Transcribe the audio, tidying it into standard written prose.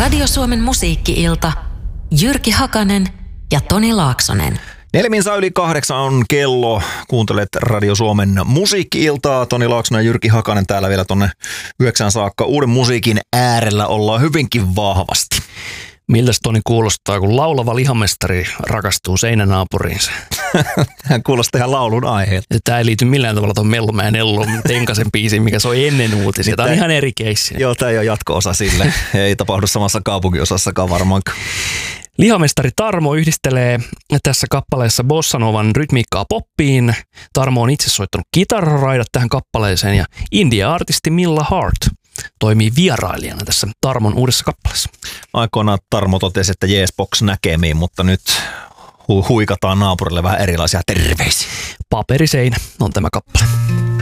Radio Suomen musiikki-ilta. Jyrki Hakanen ja Toni Laaksonen. 7:07 on kello. Kuuntelet Radio Suomen musiikki-iltaa. Toni Laaksonen ja Jyrki Hakanen täällä vielä tonne 9 saakka. Uuden musiikin äärellä ollaan hyvinkin vahvasti. Miltäs Toni kuulostaa, kun laulava lihamestari rakastuu seinänaapuriinsa? Hän kuulostaa ihan laulun aiheelta. Tämä ei liity millään tavalla tuon Mellomäen Ellun Tenkasen biisiin, mikä soi ennen uutisia. Tämä on ihan eri keissi. Joo, tämä ei ole jatko-osa sille. Ei tapahdu samassa kaupunkiosassakaan varmaankaan. Lihamestari Tarmo yhdistelee tässä kappaleessa bossanovan rytmiikkaa poppiin. Tarmo on itse soittanut kitararaidat tähän kappaleeseen ja indie-artisti Milla Hart toimii vierailijana tässä Tarmon uudessa kappaleessa. Aikoinaan Tarmo totesi, että jeesbox näkemiin, mutta nyt huikataan naapurille vähän erilaisia terveisiä. Paperiseinä on tämä kappale.